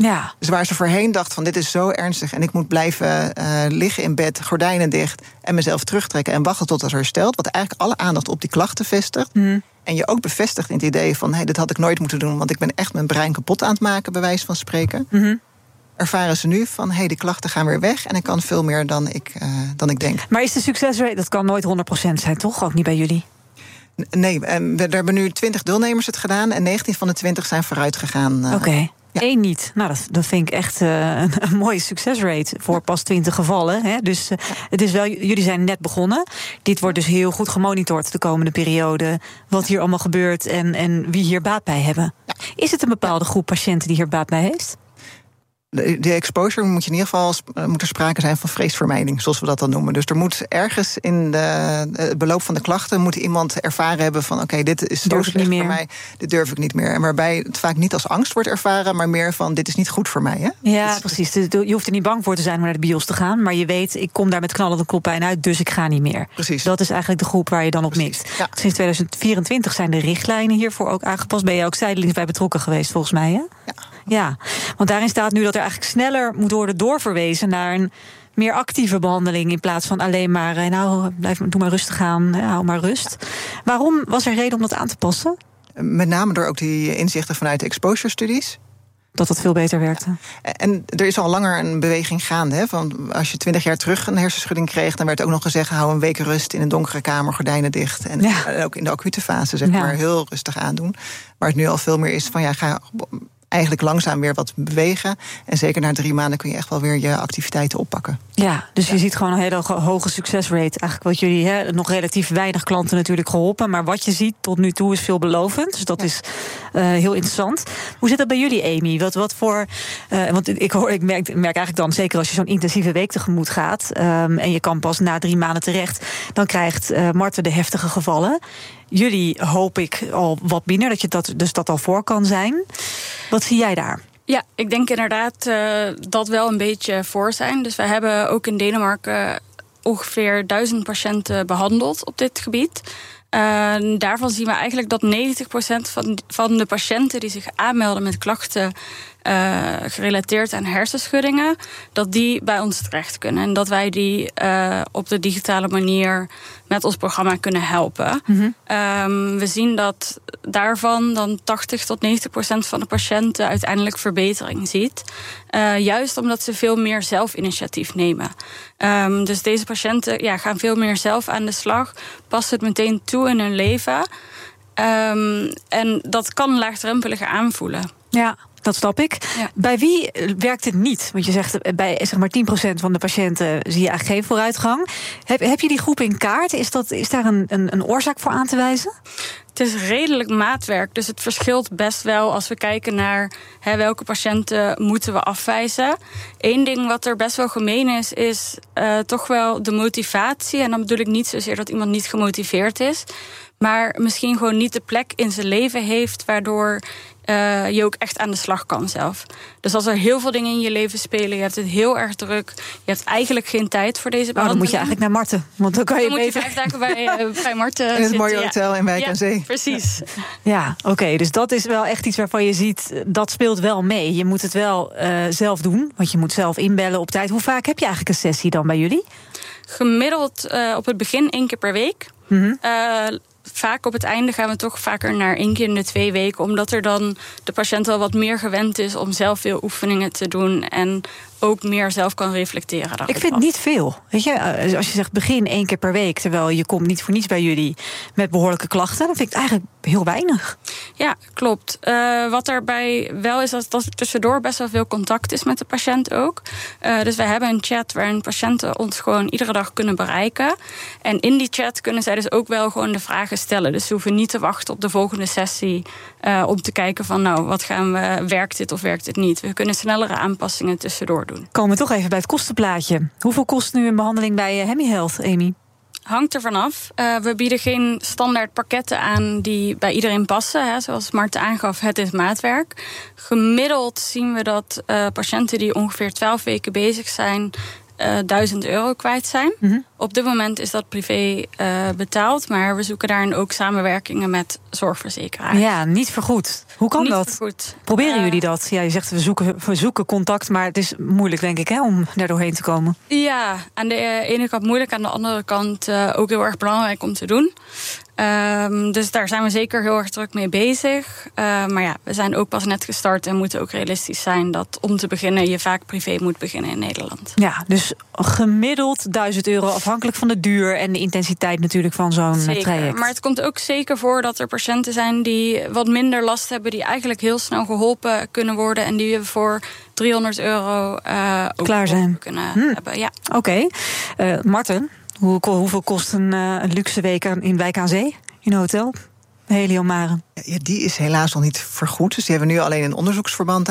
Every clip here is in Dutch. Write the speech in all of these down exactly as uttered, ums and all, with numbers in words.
Ja. Dus waar ze voorheen dacht van dit is zo ernstig en ik moet blijven uh, liggen in bed, gordijnen dicht en mezelf terugtrekken en wachten tot het herstelt, wat eigenlijk alle aandacht op die klachten vestigt. Mm. En je ook bevestigt in het idee van hey, dit had ik nooit moeten doen, want ik ben echt mijn brein kapot aan het maken, bij wijze van spreken. Mm-hmm. Ervaren ze nu van, hé, hey, die klachten gaan weer weg en ik kan veel meer dan ik, uh, dan ik denk. Maar is de succesrate, dat kan nooit honderd procent zijn, toch? Ook niet bij jullie? Nee, we, we hebben nu twintig deelnemers het gedaan en negentien van de twintig zijn vooruit gegaan. Uh, Oké. Okay. Ja. Eén niet. Nou, dat, dat vind ik echt uh, een, een mooie succesrate voor pas twintig gevallen. Hè. Dus uh, het is wel, jullie zijn net begonnen. Dit wordt dus heel goed gemonitord de komende periode. Wat hier allemaal gebeurt en, en wie hier baat bij hebben. Ja. Is het een bepaalde groep patiënten die hier baat bij heeft? De, de exposure moet je in ieder geval uh, moet er sprake zijn van vreesvermijding, zoals we dat dan noemen. Dus er moet ergens in de, de beloop van de klachten moet iemand ervaren hebben van oké, okay, dit is zo slecht voor mij, dit durf ik niet meer. En waarbij het vaak niet als angst wordt ervaren, maar meer van dit is niet goed voor mij. Hè? Ja, dus, precies. Je hoeft er niet bang voor te zijn om naar de bios te gaan, maar je weet, ik kom daar met knallende koppijn uit, dus ik ga niet meer. Precies. Dat is eigenlijk de groep waar je dan op precies. mikt. Ja. Sinds tweeduizend vierentwintig zijn de richtlijnen hiervoor ook aangepast. Ben je ook zijdelings bij betrokken geweest, volgens mij, hè? Ja. Ja, want daarin staat nu dat er eigenlijk sneller moet worden doorverwezen naar een meer actieve behandeling in plaats van alleen maar, nou, blijf, doe maar rustig aan, hou maar rust. Waarom was er reden om dat aan te passen? Met name door ook die inzichten vanuit de exposure-studies. Dat dat veel beter werkte. Ja. En er is al langer een beweging gaande. Hè? Van als je twintig jaar terug een hersenschudding kreeg, dan werd ook nog gezegd, hou een week rust in een donkere kamer, gordijnen dicht. En ja. ook in de acute fase, zeg maar, ja. heel rustig aandoen. Waar het nu al veel meer is van, ja, ga eigenlijk langzaam weer wat bewegen. En zeker na drie maanden kun je echt wel weer je activiteiten oppakken. Ja, dus ja. je ziet gewoon een hele hoge succesrate. Eigenlijk wat jullie, hè, nog relatief weinig klanten natuurlijk geholpen. Maar wat je ziet tot nu toe is veelbelovend. Dus dat ja. is uh, heel interessant. Hoe zit dat bij jullie, Amy? Wat, wat voor, uh, want ik, hoor, ik merk, merk eigenlijk dan, zeker als je zo'n intensieve week tegemoet gaat, um, en je kan pas na drie maanden terecht, dan krijgt uh, Marten de heftige gevallen. Jullie hoop ik al wat minder, dat je dat, dus dat al voor kan zijn. Wat zie jij daar? Ja, ik denk inderdaad uh, dat wel een beetje voor zijn. Dus we hebben ook in Denemarken ongeveer duizend patiënten behandeld op dit gebied. Uh, daarvan zien we eigenlijk dat negentig procent van, van de patiënten die zich aanmelden met klachten Uh, gerelateerd aan hersenschuddingen, dat die bij ons terecht kunnen. En dat wij die uh, op de digitale manier met ons programma kunnen helpen. Mm-hmm. Um, we zien dat daarvan dan tachtig tot negentig procent van de patiënten uiteindelijk verbetering ziet. Uh, juist omdat ze veel meer zelfinitiatief nemen. Um, dus deze patiënten ja, gaan veel meer zelf aan de slag, passen het meteen toe in hun leven. Um, en dat kan laagdrempeliger aanvoelen. Ja. Dat snap ik. Ja. Bij wie werkt het niet? Want je zegt, bij zeg maar tien procent van de patiënten zie je eigenlijk geen vooruitgang. Heb, heb je die groep in kaart? Is, dat, is daar een, een, een oorzaak voor aan te wijzen? Het is redelijk maatwerk, dus het verschilt best wel als we kijken naar hè, welke patiënten moeten we afwijzen. Eén ding wat er best wel gemeen is, is uh, toch wel de motivatie. En dan bedoel ik niet zozeer dat iemand niet gemotiveerd is, maar misschien gewoon niet de plek in zijn leven heeft waardoor Uh, je ook echt aan de slag kan zelf. Dus als er heel veel dingen in je leven spelen, je hebt het heel erg druk, je hebt eigenlijk geen tijd voor deze behandeling. Oh, dan moet je eigenlijk naar Marten, want dan kan je dan beter. moet je vijf dagen bij, uh, bij Marten in het zitten, mooie ja. hotel in Wijk ja, aan Zee. Precies. Ja, oké, okay, dus dat is wel echt iets waarvan je ziet, dat speelt wel mee. Je moet het wel uh, zelf doen, want je moet zelf inbellen op tijd. Hoe vaak heb je eigenlijk een sessie dan bij jullie? Gemiddeld uh, op het begin één keer per week. Mm-hmm. Uh, Vaak op het einde gaan we toch vaker naar één keer in de twee weken, omdat er dan de patiënt al wat meer gewend is om zelf veel oefeningen te doen en ook meer zelf kan reflecteren. Ik vind het niet veel. Weet je, als je zegt begin één keer per week, terwijl je komt niet voor niets bij jullie met behoorlijke klachten, dan vind ik het eigenlijk heel weinig. Ja, klopt. Uh, wat daarbij wel is, dat, dat er tussendoor best wel veel contact is met de patiënt ook. Uh, dus wij hebben een chat waarin patiënten ons gewoon iedere dag kunnen bereiken. En in die chat kunnen zij dus ook wel gewoon de vragen stellen. Dus ze hoeven niet te wachten op de volgende sessie uh, om te kijken van nou, wat gaan we, werkt dit of werkt dit niet? We kunnen snellere aanpassingen tussendoor doen. Komen we toch even bij het kostenplaatje. Hoeveel kost nu een behandeling bij Hemi Health, Amy? Hangt er vanaf. Uh, we bieden geen standaard pakketten aan die bij iedereen passen. Hè. Zoals Marten aangaf, het is maatwerk. Gemiddeld zien we dat uh, patiënten die ongeveer twaalf weken bezig zijn uh, duizend euro kwijt zijn. Mm-hmm. Op dit moment is dat privé uh, betaald, maar we zoeken daarin ook samenwerkingen met zorgverzekeraars. Ja, niet vergoed. Hoe kan niet dat? Vergoed. Proberen uh, jullie dat? Ja, je zegt we zoeken, we zoeken contact, maar het is moeilijk, denk ik, hè, om daar doorheen te komen. Ja, aan de ene kant moeilijk, aan de andere kant uh, ook heel erg belangrijk om te doen. Um, dus daar zijn we zeker heel erg druk mee bezig. Uh, maar ja, we zijn ook pas net gestart en moeten ook realistisch zijn dat om te beginnen je vaak privé moet beginnen in Nederland. Ja, dus gemiddeld duizend euro afhankelijk van de duur en de intensiteit natuurlijk van zo'n zeker, traject. Maar het komt ook zeker voor dat er patiënten zijn die wat minder last hebben, die eigenlijk heel snel geholpen kunnen worden en die we voor driehonderd euro uh, ook klaar zijn kunnen hm. hebben. Ja. Oké, okay. uh, Marten. Hoe, hoeveel kost een, uh, een luxe week in Wijk aan Zee? In een hotel? Helio Mare. Ja, die is helaas nog niet vergoed. Dus die hebben we nu alleen een onderzoeksverband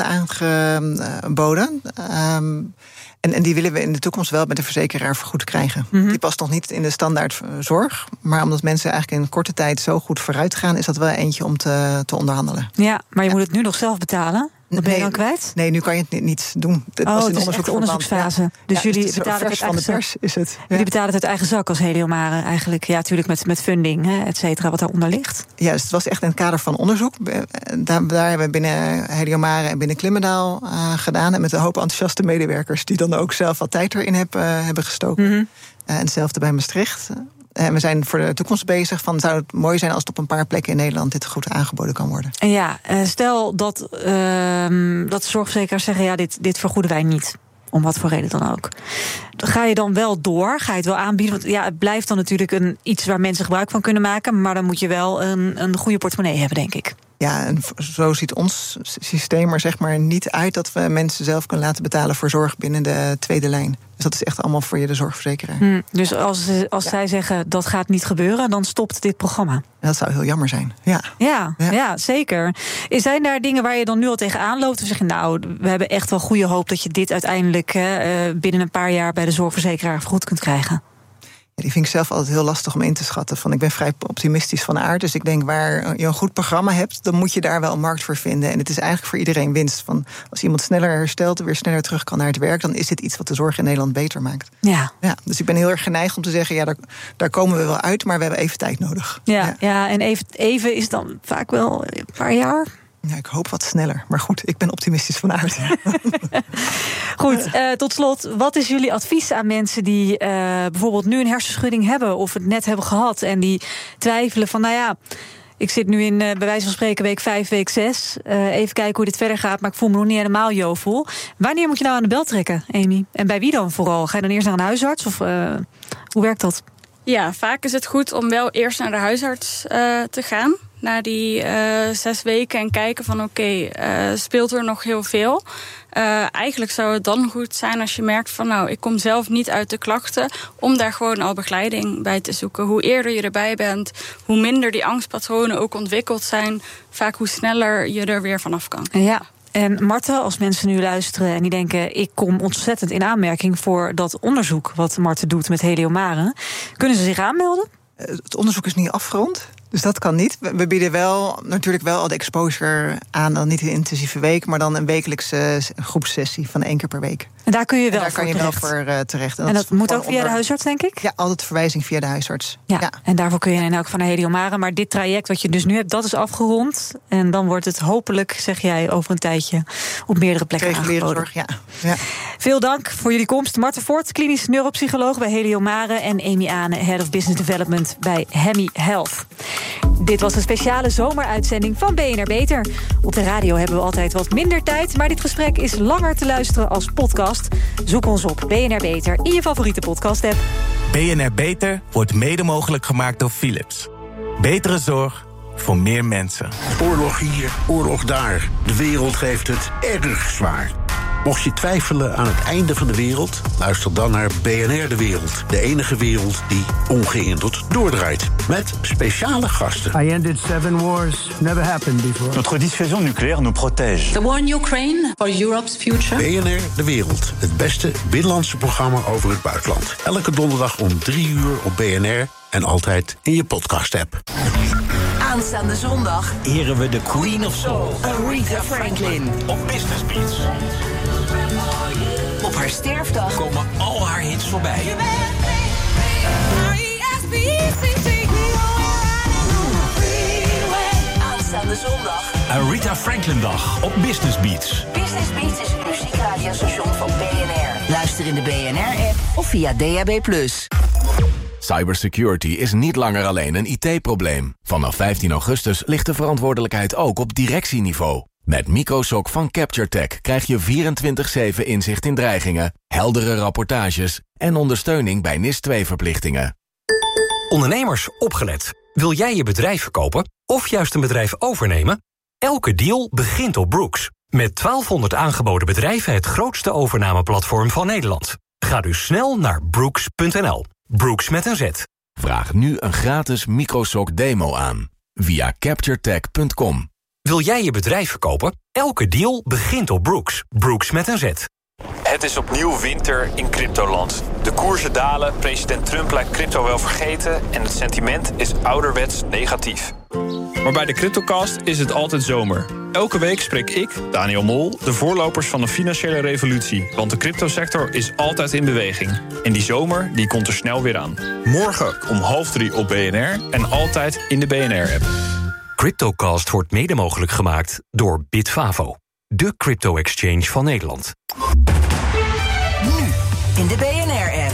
aangeboden. Um, en, en die willen we in de toekomst wel met de verzekeraar vergoed krijgen. Mm-hmm. Die past nog niet in de standaard zorg. Maar omdat mensen eigenlijk in korte tijd zo goed vooruit gaan, is dat wel eentje om te, te onderhandelen. Ja, maar je ja. moet het nu nog zelf betalen. Wat ben je nee, dan kwijt? Nee, nu kan je het niet doen. Het oh, was het is echt de onderzoeksfase. Ja. Dus ja, jullie dus betalen het uit eigen zak. Is het. Ja. Jullie betalen het uit eigen zak als Helio Mare eigenlijk. Ja, natuurlijk met, met funding, hè, et cetera, wat daaronder ligt. Juist, het was echt in het kader van onderzoek. Daar, daar hebben we binnen Helio Mare en binnen Klimmendaal uh, gedaan. En met een hoop enthousiaste medewerkers die dan ook zelf wat tijd erin heb, uh, hebben gestoken. Mm-hmm. Uh, en hetzelfde bij Maastricht. En we zijn voor de toekomst bezig van, zou het mooi zijn als het op een paar plekken in Nederland dit goed aangeboden kan worden. En ja, stel dat, uh, dat de zorgverzekeraars zeggen, ja, dit, dit vergoeden wij niet. Om wat voor reden dan ook. Ga je dan wel door? Ga je het wel aanbieden? Want ja, het blijft dan natuurlijk een, iets waar mensen gebruik van kunnen maken. Maar dan moet je wel een, een goede portemonnee hebben, denk ik. Ja, en zo ziet ons systeem er zeg maar niet uit dat we mensen zelf kunnen laten betalen voor zorg binnen de tweede lijn. Dus dat is echt allemaal voor je de zorgverzekeraar. Hmm, dus als, als ja. zij zeggen dat gaat niet gebeuren, dan stopt dit programma. Dat zou heel jammer zijn. Ja, ja, ja. ja zeker. Zijn daar dingen waar je dan nu al tegenaan loopt? Of zeg je, nou, we hebben echt wel goede hoop dat je dit uiteindelijk hè, binnen een paar jaar bij de zorgverzekeraar goed kunt krijgen? Ja, die vind ik zelf altijd heel lastig om in te schatten. Van, ik ben vrij optimistisch van aard. Dus ik denk, waar je een goed programma hebt, dan moet je daar wel een markt voor vinden. En het is eigenlijk voor iedereen winst. Van, als iemand sneller herstelt en weer sneller terug kan naar het werk, dan is dit iets wat de zorg in Nederland beter maakt. Ja. Ja, dus ik ben heel erg geneigd om te zeggen, ja, daar, daar komen we wel uit, maar we hebben even tijd nodig. Ja, ja. ja en even, even is dan vaak wel een paar jaar. Ja, ik hoop wat sneller. Maar goed, ik ben optimistisch van aard. Goed, uh, tot slot. Wat is jullie advies aan mensen die uh, bijvoorbeeld nu een hersenschudding hebben of het net hebben gehad en die twijfelen van, nou ja, ik zit nu in, uh, bij wijze van spreken, week vijf, week zes. Uh, even kijken hoe dit verder gaat, maar ik voel me nog niet helemaal jovel. Wanneer moet je nou aan de bel trekken, Amy? En bij wie dan vooral? Ga je dan eerst naar een huisarts? Of uh, hoe werkt dat? Ja, vaak is het goed om wel eerst naar de huisarts uh, te gaan. Na die uh, zes weken en kijken van oké, okay, uh, speelt er nog heel veel? Uh, eigenlijk zou het dan goed zijn als je merkt van nou, ik kom zelf niet uit de klachten, om daar gewoon al begeleiding bij te zoeken. Hoe eerder je erbij bent, hoe minder die angstpatronen ook ontwikkeld zijn, vaak hoe sneller je er weer vanaf kan. Ja. En Marten, als mensen nu luisteren en die denken, ik kom ontzettend in aanmerking voor dat onderzoek wat Marten doet met Helio Mare, kunnen ze zich aanmelden? Het onderzoek is niet afgerond. Dus dat kan niet. We bieden wel natuurlijk wel al de exposure aan, dan niet een intensieve week, maar dan een wekelijkse groepssessie van één keer per week. En daar kun je wel daar voor kan je terecht. wel voor uh, terecht. En, en dat, dat moet ook via onder... de huisarts, denk ik? Ja, altijd verwijzing via de huisarts. Ja, ja. En daarvoor kun je in elk geval naar Helio Mare. Maar dit traject wat je dus nu hebt, dat is afgerond. En dan wordt het hopelijk, zeg jij, over een tijdje op meerdere plekken reguliere aangeboden. Zorg, ja. ja. Veel dank voor jullie komst. Marten Voort, klinisch neuropsycholoog bij Helio Mare en Amy Ahne, Head of Business Development bij Hemi Health. Dit was een speciale zomeruitzending van B N R Beter. Op de radio hebben we altijd wat minder tijd, maar dit gesprek is langer te luisteren als podcast. Zoek ons op B N R Beter in je favoriete podcast-app. B N R Beter wordt mede mogelijk gemaakt door Philips. Betere zorg voor meer mensen. Oorlog hier, oorlog daar. De wereld heeft het erg zwaar. Mocht je twijfelen aan het einde van de wereld, luister dan naar B N R De Wereld. De enige wereld die ongeïnderd doordraait. Met speciale gasten. I ended seven wars. Never happened before. Notre dissuasion nucléaire nous protège. The war in Ukraine for Europe's future. B N R De Wereld. Het beste binnenlandse programma over het buitenland. Elke donderdag om drie uur op B N R en altijd in je podcast-app. Aanstaande zondag eren we de Queen of Soul, Aretha Franklin, op Business Beats. Op haar sterfdag komen al haar hits voorbij. Aanstaande zondag Aretha Franklin dag op Business Beats. Business Beats is het muziekradiostation van B N R. Luister in de B N R-app of via D A B plus. Cybersecurity is niet langer alleen een I T-probleem. Vanaf vijftien augustus ligt de verantwoordelijkheid ook op directieniveau. Met Microsoft van CaptureTech krijg je vierentwintig zeven inzicht in dreigingen, heldere rapportages en ondersteuning bij N I S twee verplichtingen. Ondernemers, opgelet. Wil jij je bedrijf verkopen of juist een bedrijf overnemen? Elke deal begint op Brooks. Met twaalfhonderd aangeboden bedrijven het grootste overnameplatform van Nederland. Ga dus snel naar brooks punt n l. Brooks met een Z. Vraag nu een gratis Microsoft demo aan via capturetech punt com. Wil jij je bedrijf verkopen? Elke deal begint op Brooks. Brooks met een Z. Het is opnieuw winter in cryptoland. De koersen dalen, president Trump lijkt crypto wel vergeten en het sentiment is ouderwets negatief. Maar bij de CryptoCast is het altijd zomer. Elke week spreek ik, Daniel Mol, de voorlopers van de financiële revolutie. Want de cryptosector is altijd in beweging. En die zomer die komt er snel weer aan. Morgen om half drie op B N R en altijd in de B N R-app. CryptoCast wordt mede mogelijk gemaakt door Bitfavo. De crypto-exchange van Nederland. Nu in de B N R-app.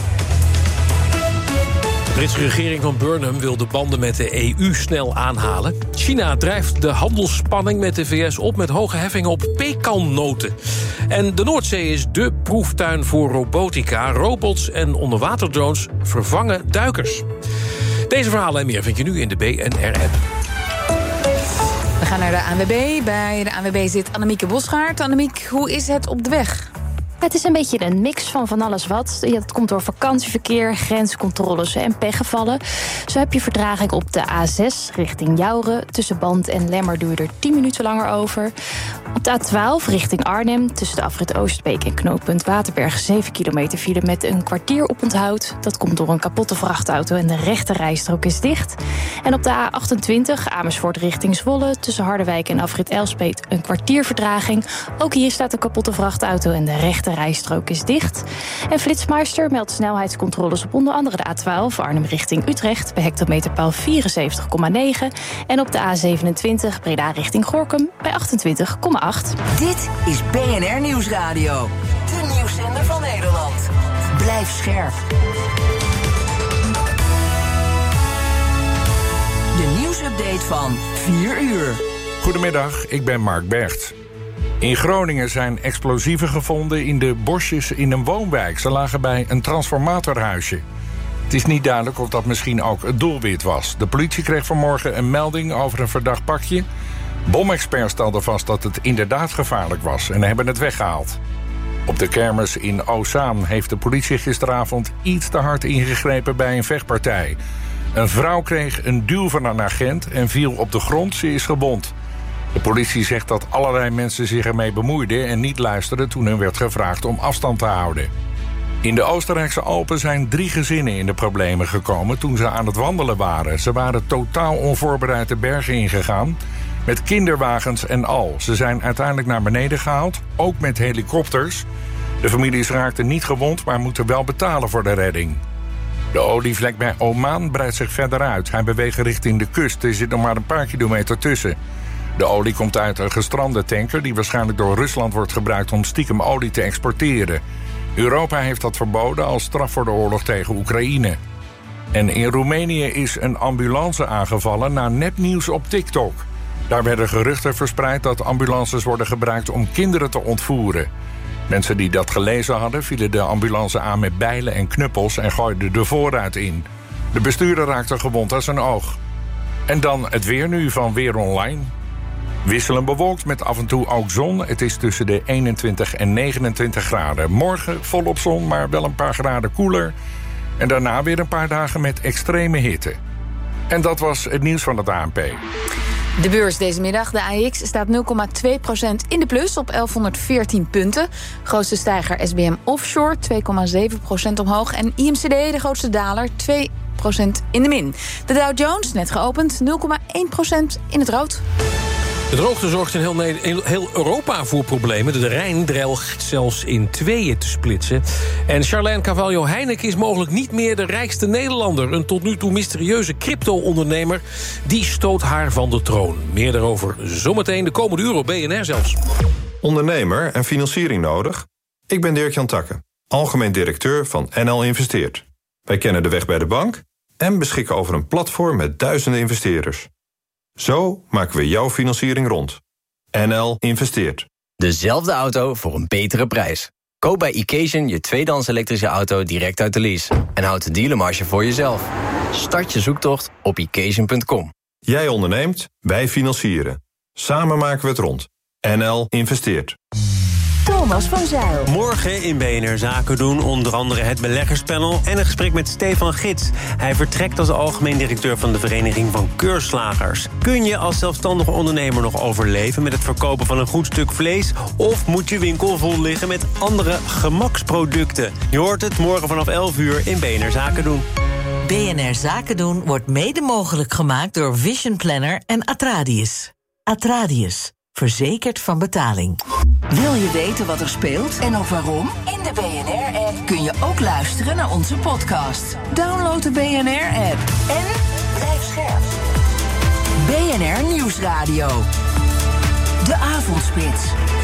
De Britse regering van Burnham wil de banden met de E U snel aanhalen. China drijft de handelsspanning met de V S op met hoge heffingen op pekannoten. En de Noordzee is dé proeftuin voor robotica. Robots en onderwaterdrones vervangen duikers. Deze verhalen en meer vind je nu in de B N R-app. We gaan naar de A N W B. Bij de A N W B zit Annemieke Bosgaard. Annemiek, hoe is het op de weg? Het is een beetje een mix van van alles wat. Ja, dat komt door vakantieverkeer, grenscontroles en pechgevallen. Zo heb je vertraging op de A zes richting Jouren. Tussen Band en Lemmer duur je er tien minuten langer over. Op de A twaalf richting Arnhem. Tussen de afrit Oostbeek en knooppunt Waterberg zeven kilometer file met een kwartier oponthoud. Dat komt door een kapotte vrachtauto en de rechte rijstrook is dicht. En op de A achtentwintig Amersfoort richting Zwolle. Tussen Harderwijk en afrit Elspeet een kwartier vertraging. Ook hier staat een kapotte vrachtauto en de rechte De rijstrook is dicht. En Flitsmeister meldt snelheidscontroles op onder andere de A twaalf... Arnhem richting Utrecht bij hectometerpaal vierenzeventig komma negen... en op de A zevenentwintig Breda richting Gorinchem bij achtentwintig komma acht. Dit is B N R Nieuwsradio. De nieuwszender van Nederland. Blijf scherp. De nieuwsupdate van vier uur. Goedemiddag, ik ben Mark Bergt. In Groningen zijn explosieven gevonden in de bosjes in een woonwijk. Ze lagen bij een transformatorhuisje. Het is niet duidelijk of dat misschien ook het doelwit was. De politie kreeg vanmorgen een melding over een verdacht pakje. Bomexperts stelden vast dat het inderdaad gevaarlijk was en hebben het weggehaald. Op de kermis in Oostzaan heeft de politie gisteravond iets te hard ingegrepen bij een vechtpartij. Een vrouw kreeg een duw van een agent en viel op de grond. Ze is gewond. De politie zegt dat allerlei mensen zich ermee bemoeiden en niet luisterden toen hun werd gevraagd om afstand te houden. In de Oostenrijkse Alpen zijn drie gezinnen in de problemen gekomen toen ze aan het wandelen waren. Ze waren totaal onvoorbereid de bergen ingegaan, met kinderwagens en al. Ze zijn uiteindelijk naar beneden gehaald, ook met helikopters. De families raakten niet gewond, maar moeten wel betalen voor de redding. De olievlek bij Oman breidt zich verder uit. Hij beweegt richting de kust. Er zit nog maar een paar kilometer tussen. De olie komt uit een gestrande tanker die waarschijnlijk door Rusland wordt gebruikt om stiekem olie te exporteren. Europa heeft dat verboden als straf voor de oorlog tegen Oekraïne. En in Roemenië is een ambulance aangevallen na nepnieuws op TikTok. Daar werden geruchten verspreid dat ambulances worden gebruikt om kinderen te ontvoeren. Mensen die dat gelezen hadden vielen de ambulance aan met bijlen en knuppels en gooiden de voorruit in. De bestuurder raakte gewond aan zijn oog. En dan het weer nu van Weer Online. Wisselend bewolkt met af en toe ook zon. Het is tussen de eenentwintig en negenentwintig graden. Morgen volop zon, maar wel een paar graden koeler. En daarna weer een paar dagen met extreme hitte. En dat was het nieuws van het A N P. De beurs deze middag, de A X, staat nul komma twee procent in de plus op elfhonderdveertien punten. Grootste stijger S B M Offshore, twee komma zeven procent omhoog. En I M C D, de grootste daler, twee procent in de min. De Dow Jones, net geopend, nul komma één procent in het rood. De droogte zorgt in heel, Ne- in heel Europa voor problemen. De Rijn dreigt zelfs in tweeën te splitsen. En Charlène Carvalho-Heineken is mogelijk niet meer de rijkste Nederlander. Een tot nu toe mysterieuze crypto-ondernemer die stoot haar van de troon. Meer daarover zometeen de komende uur op B N R zelfs. Ondernemer en financiering nodig? Ik ben Dirk-Jan Takke, algemeen directeur van N L Investeert. Wij kennen de weg bij de bank en beschikken over een platform met duizenden investeerders. Zo maken we jouw financiering rond. N L Investeert. Dezelfde auto voor een betere prijs. Koop bij Occasion je tweedehands elektrische auto direct uit de lease. En houd de dealermarge voor jezelf. Start je zoektocht op occasion punt com. Jij onderneemt, wij financieren. Samen maken we het rond. N L Investeert. Thomas van Zijl. Morgen in B N R Zaken doen onder andere het beleggerspanel en een gesprek met Stefan Gids. Hij vertrekt als algemeen directeur van de Vereniging van Keurslagers. Kun je als zelfstandige ondernemer nog overleven met het verkopen van een goed stuk vlees? Of moet je winkel vol liggen met andere gemaksproducten? Je hoort het morgen vanaf elf uur in B N R Zaken doen. B N R Zaken doen wordt mede mogelijk gemaakt door Vision Planner en Atradius. Atradius. Verzekerd van betaling. Wil je weten wat er speelt en ook waarom? In de B N R-app kun je ook luisteren naar onze podcast. Download de B N R-app en blijf scherp. B N R Nieuwsradio. De Avondspits.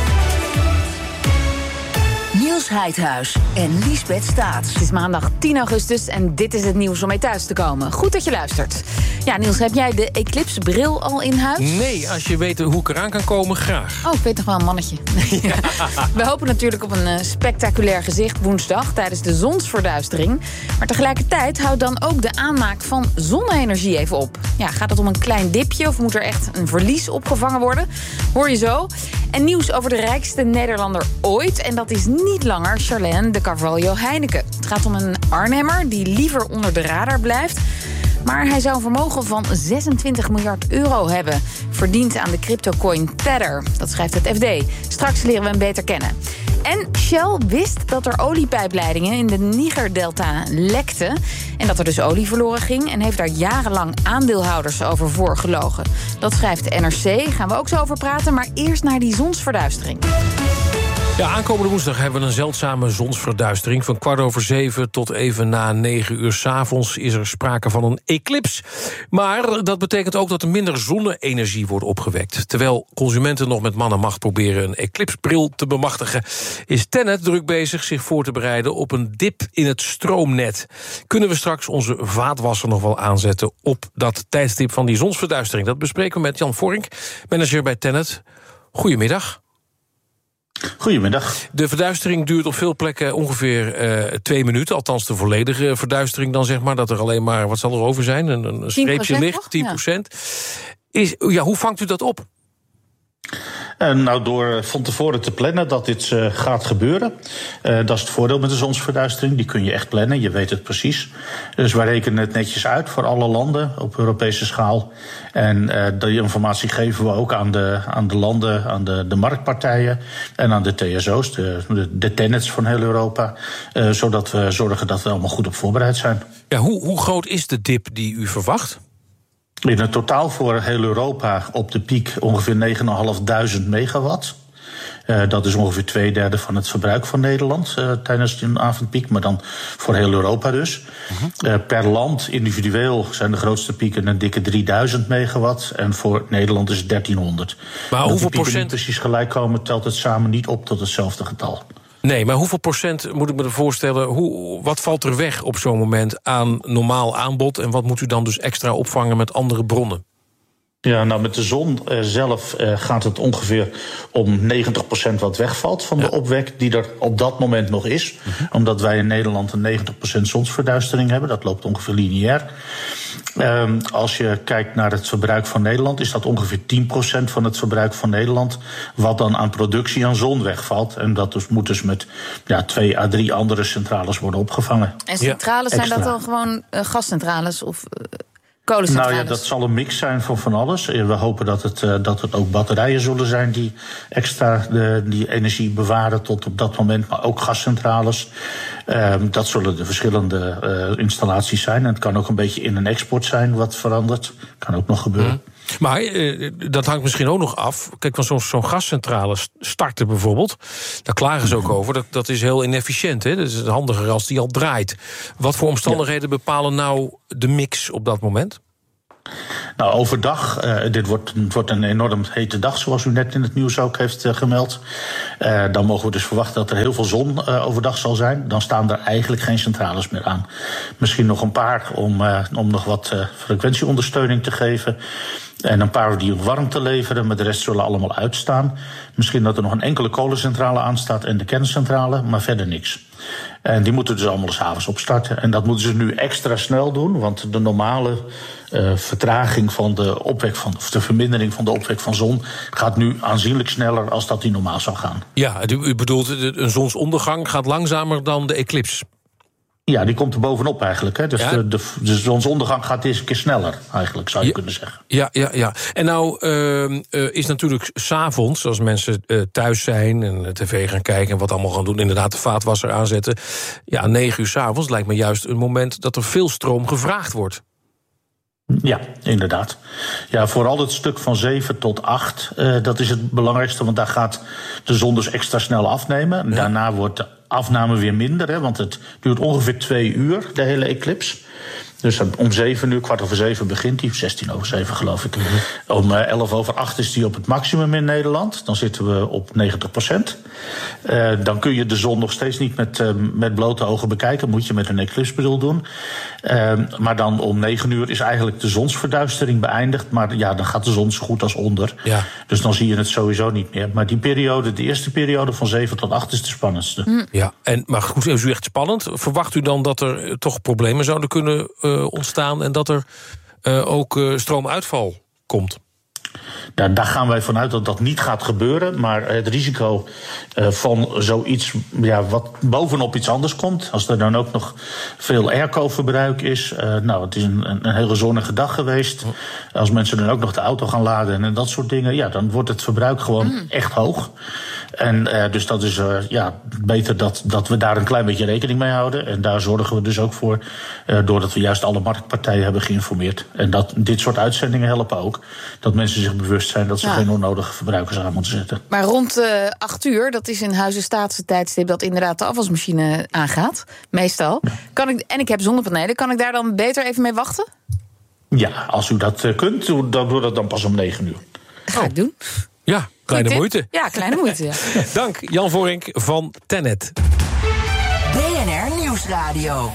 Niels Heidhuis en Liesbeth Staats. Het is maandag tien augustus en dit is het nieuws om mee thuis te komen. Goed dat je luistert. Ja, Niels, heb jij de Eclipse-bril al in huis? Nee, als je weet hoe ik eraan kan komen, graag. Oh, ik weet nog wel een mannetje. Ja. We hopen natuurlijk op een uh, spectaculair gezicht woensdag tijdens de zonsverduistering. Maar tegelijkertijd houdt dan ook de aanmaak van zonne-energie even op. Ja, gaat het om een klein dipje of moet er echt een verlies opgevangen worden? Hoor je zo. En nieuws over de rijkste Nederlander ooit. En dat is niet langer Charlène de Carvalho-Heineken. Het gaat om een Arnhemmer die liever onder de radar blijft. Maar hij zou een vermogen van zesentwintig miljard euro hebben. Verdiend aan de cryptocoin Tether. Dat schrijft het F D. Straks leren we hem beter kennen. En Shell wist dat er oliepijpleidingen in de Niger-delta lekten. En dat er dus olie verloren ging. En heeft daar jarenlang aandeelhouders over voorgelogen. Dat schrijft N R C. Gaan we ook zo over praten. Maar eerst naar die zonsverduistering. Ja, aankomende woensdag hebben we een zeldzame zonsverduistering. Van kwart over zeven tot even na negen uur 's avonds is er sprake van een eclips. Maar dat betekent ook dat er minder zonne-energie wordt opgewekt. Terwijl consumenten nog met man en macht proberen een eclipsbril te bemachtigen, is Tennet druk bezig zich voor te bereiden op een dip in het stroomnet. Kunnen we straks onze vaatwasser nog wel aanzetten op dat tijdstip van die zonsverduistering? Dat bespreken we met Jan Vorink, manager bij Tennet. Goedemiddag. Goedemiddag. De verduistering duurt op veel plekken ongeveer uh, twee minuten. Althans de volledige verduistering dan, zeg maar. Dat er alleen maar, wat zal er over zijn? Een, een streepje licht, tien procent. Ja. Is, ja, hoe vangt u dat op? Uh, nou, door van tevoren te plannen dat dit uh, gaat gebeuren. Uh, dat is het voordeel met de zonsverduistering. Die kun je echt plannen, je weet het precies. Dus wij rekenen het netjes uit voor alle landen op Europese schaal. En uh, die informatie geven we ook aan de, aan de landen, aan de, de marktpartijen en aan de T S O's, de, de, de Tennets van heel Europa. Uh, zodat we zorgen dat we allemaal goed op voorbereid zijn. Ja, hoe, hoe groot is de dip die u verwacht? In het totaal voor heel Europa op de piek ongeveer negenduizend vijfhonderd megawatt. Uh, dat is ongeveer twee derde van het verbruik van Nederland uh, tijdens een avondpiek, maar dan voor heel Europa dus. Uh-huh. Uh, per land individueel zijn de grootste pieken een dikke drieduizend megawatt en voor Nederland is het dertienhonderd. Maar dat hoeveel de pieken procent? niet precies gelijk komen, telt het samen niet op tot hetzelfde getal. Nee, maar hoeveel procent moet ik me voorstellen? Hoe, wat valt er weg op zo'n moment aan normaal aanbod en wat moet u dan dus extra opvangen met andere bronnen? Ja, nou met de zon uh, zelf uh, gaat het ongeveer om negentig procent wat wegvalt van ja. de opwek die er op dat moment nog is. Uh-huh. Omdat wij in Nederland een negentig procent zonsverduistering hebben. Dat loopt ongeveer lineair. Um, als je kijkt naar het verbruik van Nederland, is dat ongeveer tien procent van het verbruik van Nederland wat dan aan productie aan zon wegvalt. En dat dus, moet dus met ja, twee à drie andere centrales worden opgevangen. En centrales, ja. zijn dat dan gewoon uh, gascentrales of uh, kolencentrales? Nou ja, dat zal een mix zijn van van alles. We hopen dat het, uh, dat het ook batterijen zullen zijn die extra de, die energie bewaren tot op dat moment, maar ook gascentrales. Uh, dat zullen de verschillende uh, installaties zijn. En het kan ook een beetje in- en export zijn wat verandert. Kan ook nog gebeuren. Maar uh, dat hangt misschien ook nog af. Kijk, van zo'n, zo'n gascentrale starten bijvoorbeeld, daar klagen ze ook over. Dat, dat is heel inefficiënt, hè? Dat is handiger als die al draait. Wat voor omstandigheden ja. bepalen nou de mix op dat moment? Nou, overdag, uh, dit wordt, wordt een enorm hete dag, zoals u net in het nieuws ook heeft uh, gemeld. Uh, dan mogen we dus verwachten dat er heel veel zon uh, overdag zal zijn. Dan staan er eigenlijk geen centrales meer aan. Misschien nog een paar om, uh, om nog wat uh, frequentieondersteuning te geven. En een paar die warmte leveren, maar de rest zullen allemaal uitstaan. Misschien dat er nog een enkele kolencentrale aanstaat en de kerncentrale, maar verder niks. En die moeten dus allemaal 's avonds opstarten. En dat moeten ze nu extra snel doen, want de normale uh, vertraging van de opwek van, of de vermindering van de opwek van zon gaat nu aanzienlijk sneller als dat die normaal zou gaan. Ja, u bedoelt, een zonsondergang gaat langzamer dan de eclipse. Ja, die komt er bovenop eigenlijk. Hè. Dus ja. de, de, de zonsondergang gaat deze keer sneller, eigenlijk, zou je ja, kunnen zeggen. Ja, ja, ja. En nou uh, uh, is natuurlijk 's avonds, als mensen uh, thuis zijn en tv gaan kijken en wat allemaal gaan doen, inderdaad de vaatwasser aanzetten. Ja, negen uur 's avonds lijkt me juist een moment dat er veel stroom gevraagd wordt. Ja, inderdaad. Ja, vooral het stuk van zeven tot acht, uh, dat is het belangrijkste, want daar gaat de zon dus extra snel afnemen. Ja. Daarna wordt de afname weer minder, hè, want het duurt ongeveer twee uur, de hele eclips. Dus om zeven uur, kwart over zeven begint die, zestien over zeven geloof ik. Mm-hmm. Om uh, elf over acht is die op het maximum in Nederland. Dan zitten we op negentig procent. Uh, dan kun je de zon nog steeds niet met, uh, met blote ogen bekijken. Moet je met een eclipsbril doen. Uh, maar dan om negen uur is eigenlijk de zonsverduistering beëindigd. Maar ja, dan gaat de zon zo goed als onder. Ja. Dus dan zie je het sowieso niet meer. Maar die periode, de eerste periode van zeven tot acht is de spannendste. Mm. Ja, en, maar goed, is u echt spannend? Verwacht u dan dat er toch problemen zouden kunnen uh, ontstaan en dat er uh, ook uh, stroomuitval komt? Nou, daar gaan wij vanuit dat dat niet gaat gebeuren. Maar het risico uh, van zoiets ja, wat bovenop iets anders komt, als er dan ook nog veel airco-verbruik is. Uh, nou, het is een, een hele zonnige dag geweest. Als mensen dan ook nog de auto gaan laden en dat soort dingen, ja, dan wordt het verbruik gewoon mm. echt hoog. En uh, dus dat is uh, ja, beter dat, dat we daar een klein beetje rekening mee houden. En daar zorgen we dus ook voor, uh, doordat we juist alle marktpartijen hebben geïnformeerd. En dat dit soort uitzendingen helpen ook. Dat mensen zich bewust zijn dat ze ja. geen onnodige verbruikers aan moeten zetten. Maar rond uh, acht uur, dat is in Huizen Staatse tijdstip dat inderdaad de afwasmachine aangaat. Meestal. Ja. Kan ik, en ik heb zonnepanelen. Kan ik daar dan beter even mee wachten? Ja, als u dat uh, kunt, dan doe dat dan pas om negen uur. Dat ga oh. ik doen. Ja, kleine moeite. Ja, kleine moeite, ja. Dank, Jan Vorink van Tennet. B N R Nieuwsradio.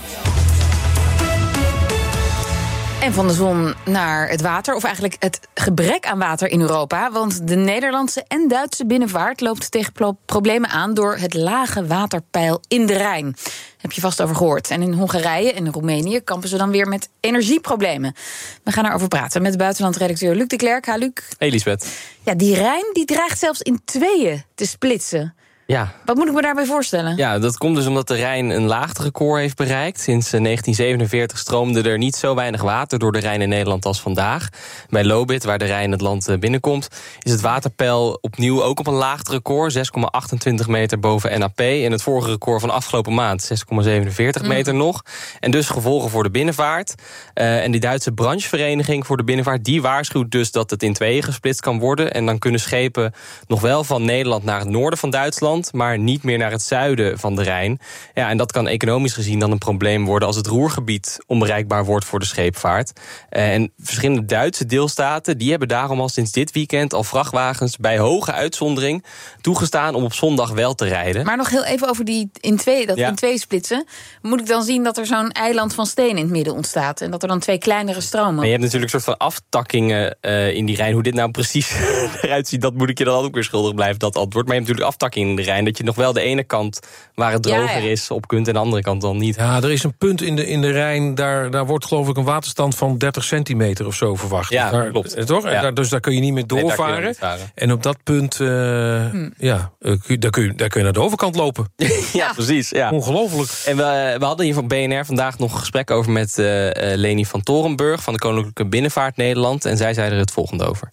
En van de zon naar het water, of eigenlijk het gebrek aan water in Europa. Want de Nederlandse en Duitse binnenvaart loopt tegen pro- problemen aan door het lage waterpeil in de Rijn. Heb je vast over gehoord. En in Hongarije en Roemenië kampen ze dan weer met energieproblemen. We gaan erover praten met buitenlandredacteur Luc de Klerk. Ha, Luc. Hey, Lisbeth. Ja, die Rijn die dreigt zelfs in tweeën te splitsen. Ja. Wat moet ik me daarbij voorstellen? Ja, dat komt dus omdat de Rijn een laagterecord heeft bereikt. Sinds negentien zevenenveertig stroomde er niet zo weinig water door de Rijn in Nederland als vandaag. Bij Lobith, waar de Rijn het land binnenkomt, is het waterpeil opnieuw ook op een laagterecord. zes komma achtentwintig meter boven N A P. En het vorige record van afgelopen maand, zes komma zevenenveertig meter mm. nog. En dus gevolgen voor de binnenvaart. Uh, en die Duitse branchevereniging voor de binnenvaart, die waarschuwt dus dat het in tweeën gesplitst kan worden. En dan kunnen schepen nog wel van Nederland naar het noorden van Duitsland, maar niet meer naar het zuiden van de Rijn. Ja, en dat kan economisch gezien dan een probleem worden als het Roergebied onbereikbaar wordt voor de scheepvaart. En verschillende Duitse deelstaten die hebben daarom al sinds dit weekend al vrachtwagens bij hoge uitzondering toegestaan om op zondag wel te rijden. Maar nog heel even over die in twee, dat ja. in twee splitsen. Moet ik dan zien dat er zo'n eiland van steen in het midden ontstaat en dat er dan twee kleinere stromen? Maar je hebt natuurlijk een soort van aftakkingen uh, in die Rijn. Hoe dit nou precies eruit ziet, dat moet ik je dan ook weer schuldig blijven, dat antwoord. Maar je hebt natuurlijk aftakkingen in de Rijn, dat je nog wel de ene kant waar het droger ja, ja. is op kunt en de andere kant dan niet. Ja, er is een punt in de, in de Rijn, daar, daar wordt geloof ik een waterstand van dertig centimeter of zo verwacht. Ja, daar, klopt. Toch? Ja. Daar, dus daar kun je niet meer doorvaren. Nee, en op dat punt, uh, hmm. ja, uh, daar, kun je, daar kun je naar de overkant lopen. ja, ja, precies. Ja. Ongelooflijk. En we, we hadden hier van B N R vandaag nog een gesprek over met uh, Leni van Torenburg van de Koninklijke Binnenvaart Nederland. En zij zei er het volgende over.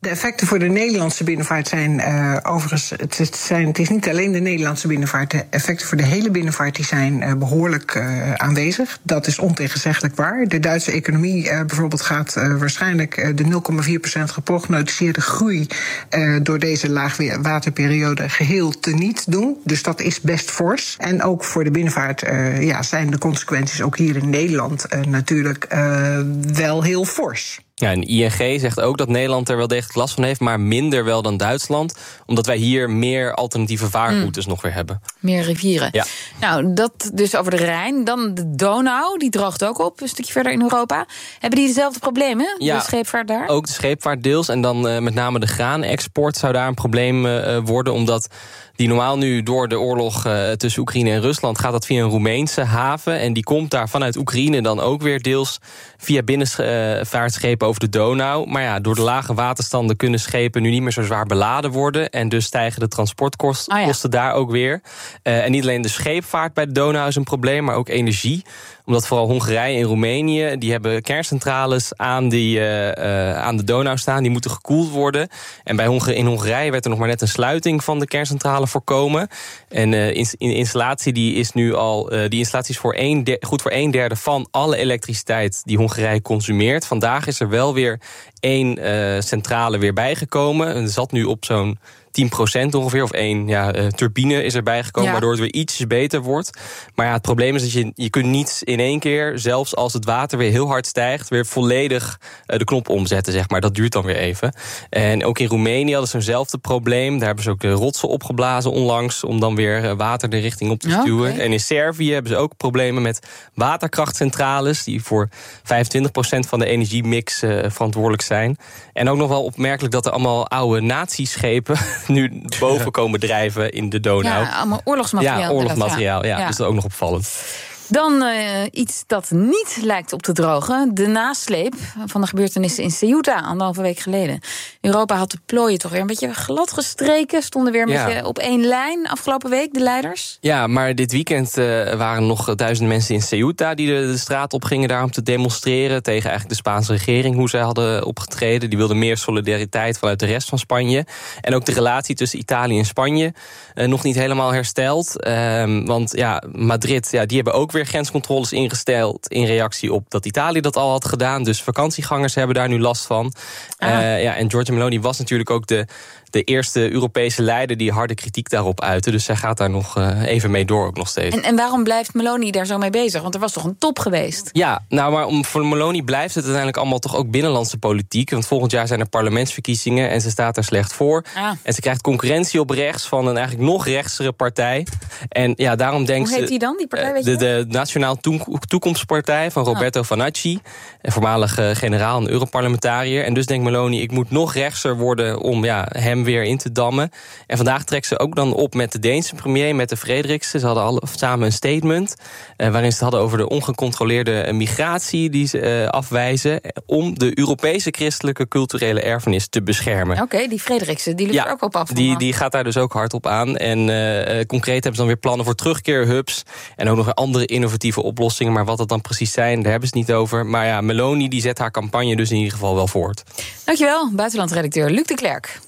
De effecten voor de Nederlandse binnenvaart zijn uh, overigens... Het, zijn, het is niet alleen de Nederlandse binnenvaart. De effecten voor de hele binnenvaart die zijn uh, behoorlijk uh, aanwezig. Dat is ontegenzeggelijk waar. De Duitse economie uh, bijvoorbeeld gaat uh, waarschijnlijk... Uh, de nul komma vier procent geprognosticeerde groei... Uh, door deze laagwaterperiode geheel teniet doen. Dus dat is best fors. En ook voor de binnenvaart uh, ja, zijn de consequenties ook hier in Nederland... Uh, natuurlijk uh, wel heel fors. Ja, en I N G zegt ook dat Nederland er wel degelijk last van heeft... maar minder wel dan Duitsland. Omdat wij hier meer alternatieve vaarroutes mm. nog weer hebben. Meer rivieren. Ja. Nou, dat dus over de Rijn. Dan de Donau, die droogt ook op, een stukje verder in Europa. Hebben die dezelfde problemen, ja, de scheepvaart daar? Ook de scheepvaart deels. En dan uh, met name de graanexport zou daar een probleem uh, worden... omdat die normaal nu door de oorlog uh, tussen Oekraïne en Rusland... gaat dat via een Roemeense haven. En die komt daar vanuit Oekraïne dan ook weer deels... via binnenvaartschepen over de Donau. Maar ja, door de lage waterstanden kunnen schepen... nu niet meer zo zwaar beladen worden. En dus stijgen de transportkosten oh ja. daar ook weer. Uh, en niet alleen de scheepvaart bij de Donau is een probleem... maar ook energie. Omdat vooral Hongarije en Roemenië... die hebben kerncentrales aan, die, uh, uh, aan de Donau staan. Die moeten gekoeld worden. En bij Hongar- in Hongarije werd er nog maar net een sluiting... van de kerncentrale voorkomen. En uh, in, in de installatie die is nu al... Uh, die installatie is voor een de, goed voor een derde van alle elektriciteit... die Hongarije consumeert. Vandaag is er wel weer één uh, centrale weer bijgekomen. Het zat nu op zo'n tien procent ongeveer, of één ja, uh, turbine is erbij gekomen... Ja. waardoor het weer ietsjes beter wordt. Maar ja, het probleem is dat je, je kunt niet in één keer... zelfs als het water weer heel hard stijgt... weer volledig uh, de knop omzetten, zeg maar. Dat duurt dan weer even. En ook in Roemenië hadden ze eenzelfde probleem. Daar hebben ze ook de rotsen opgeblazen onlangs... om dan weer uh, water de richting op te stuwen. Okay. En in Servië hebben ze ook problemen met waterkrachtcentrales... die voor vijfentwintig procent van de energiemix uh, verantwoordelijk zijn. En ook nog wel opmerkelijk dat er allemaal oude natieschepen... nu boven komen drijven in de Donau. Ja, allemaal oorlogsmateriaal. Ja, oorlogsmateriaal, ja. ja. Dus dat is ook nog opvallend. Dan uh, iets dat niet lijkt op te drogen. De nasleep van de gebeurtenissen in Ceuta, anderhalve week geleden. Europa had de plooien toch weer een beetje glad gestreken. Stonden weer een ja. beetje op één lijn afgelopen week, de leiders. Ja, maar dit weekend uh, waren nog duizenden mensen in Ceuta... die de, de straat op gingen daar om te demonstreren... tegen eigenlijk de Spaanse regering, hoe zij hadden opgetreden. Die wilden meer solidariteit vanuit de rest van Spanje. En ook de relatie tussen Italië en Spanje uh, nog niet helemaal hersteld. Uh, want ja, Madrid, ja, die hebben ook weer grenscontroles ingesteld in reactie op dat Italië dat al had gedaan. Dus vakantiegangers hebben daar nu last van. Ah. Uh, ja, en Giorgia Meloni was natuurlijk ook de, de eerste Europese leider die harde kritiek daarop uitte. Dus zij gaat daar nog uh, even mee door ook nog steeds. En, en waarom blijft Meloni daar zo mee bezig? Want er was toch een top geweest? Ja, nou, maar om, voor Meloni blijft het uiteindelijk allemaal toch ook binnenlandse politiek. Want volgend jaar zijn er parlementsverkiezingen en ze staat er slecht voor. Ah. En ze krijgt concurrentie op rechts van een eigenlijk nog rechtsere partij. En ja, daarom denkt ze... Hoe heet die dan, die partij? Weet de, je de Nationaal Toekomstpartij van Roberto oh. Vanacci, voormalig uh, generaal en Europarlementariër. En dus denkt Meloni, ik moet nog rechtser worden om ja, hem weer in te dammen. En vandaag trekt ze ook dan op met de Deense premier, met de Frederiksen. Ze hadden al samen een statement uh, waarin ze het hadden over de ongecontroleerde migratie die ze uh, afwijzen om de Europese christelijke culturele erfenis te beschermen. Oké, okay, die Frederiksen, die lukt ja, er ook op af. Die, die gaat daar dus ook hard op aan. En uh, concreet hebben ze dan weer plannen voor terugkeerhubs en ook nog weer andere innovatieve oplossingen. Maar wat dat dan precies zijn, daar hebben ze het niet over. Maar ja, Meloni die zet haar campagne dus in ieder geval wel voort. Dankjewel, buitenlandredacteur Luc de Klerk.